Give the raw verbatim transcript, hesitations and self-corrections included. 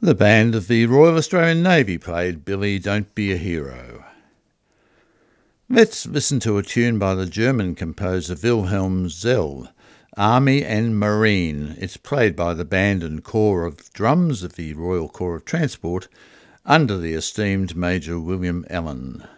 The band of the Royal Australian Navy played Billy Don't Be a Hero. Let's listen to a tune by the German composer Wilhelm Zell, Army and Marine. It's played by the band and corps of drums of the Royal Corps of Transport under the esteemed Major William Allen.